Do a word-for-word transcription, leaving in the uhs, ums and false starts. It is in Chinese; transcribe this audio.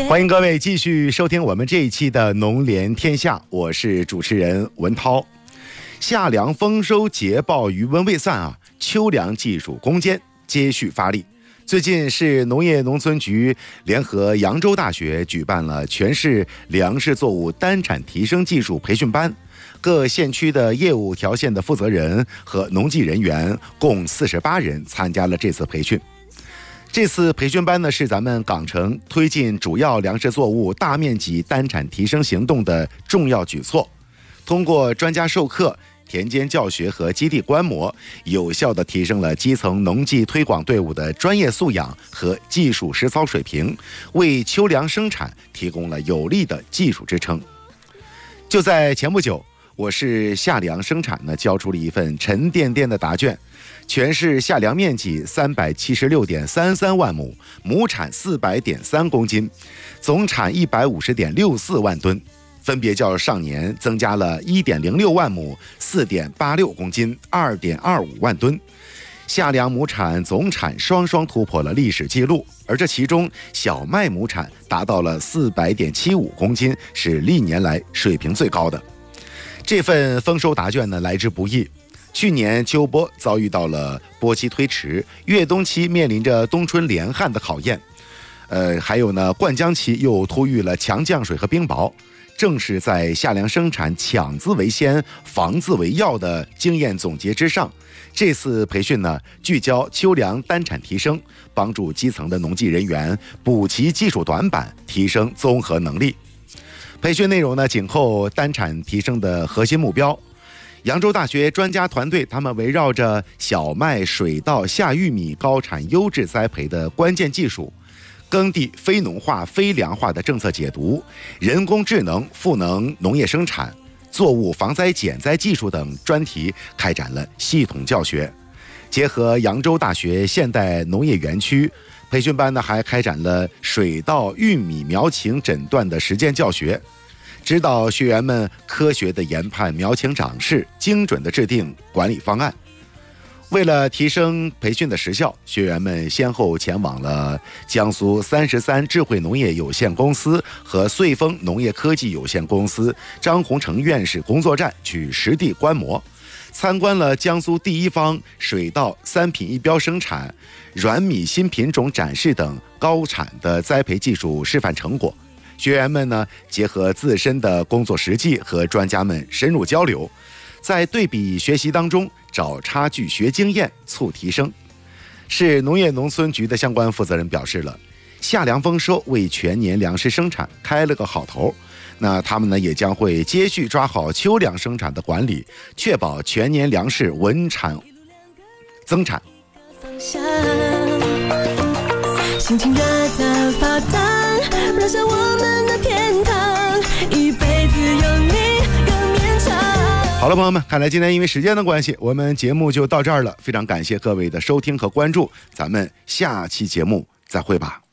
欢迎各位继续收听我们这一期的农联天下，我是主持人文涛。夏粮丰收捷报余温未散啊，秋粮技术攻坚接续发力。最近市农业农村局联合扬州大学举办了全市粮食作物单产提升技术培训班，各县区的业务条线的负责人和农技人员共四十八人参加了这次培训。这次培训班呢，是咱们港城推进主要粮食作物大面积单产提升行动的重要举措。通过专家授课、田间教学和基地观摩，有效地提升了基层农技推广队伍的专业素养和技术实操水平，为秋粮生产提供了有力的技术支撑。就在前不久，我市夏粮生产呢交出了一份沉甸甸的答卷。全市夏粮面积三百七十六点三三万亩，亩产四百点三公斤，总产一百五十点六四万吨，分别较上年增加了一点零六万亩，四点八六公斤，二点二五万吨。夏粮亩产总产双双突破了历史记录，而这其中小麦亩产达到了四百点七五公斤，是历年来水平最高的。这份丰收答卷呢，来之不易。去年秋播遭遇到了播期推迟，越冬期面临着冬春连旱的考验，呃，还有呢，灌浆期又突遇了强降水和冰雹。正是在夏粮生产抢资为先、防资为要的经验总结之上，这次培训呢，聚焦秋粮单产提升，帮助基层的农技人员补齐技术短板，提升综合能力。培训内容呢，紧扣单产提升的核心目标。扬州大学专家团队，他们围绕着小麦、水稻、夏玉米高产优质栽培的关键技术，耕地非农化、非粮化的政策解读，人工智能赋能农业生产、作物防灾减灾技术等专题开展了系统教学。结合扬州大学现代农业园区，培训班呢还开展了水稻、玉米苗情诊断的实践教学，指导学员们科学地研判苗情长势，精准地制定管理方案。为了提升培训的时效，学员们先后前往了江苏三十三智慧农业有限公司和穗丰农业科技有限公司张宏成院士工作站去实地观摩，参观了江苏第一方水稻三品一标生产、软米新品种展示等高产的栽培技术示范成果。学员们呢，结合自身的工作实际和专家们深入交流，在对比学习当中找差距学经验，促提升。市农业农村局的相关负责人表示了，夏粮丰收为全年粮食生产开了个好头。那他们呢，也将会接续抓好秋粮生产的管理，确保全年粮食稳产增产。心情热得发烫，燃烧我们的天堂，一辈子有你更绵长。好了，朋友们，看来今天因为时间的关系，我们节目就到这儿了。非常感谢各位的收听和关注，咱们下期节目再会吧。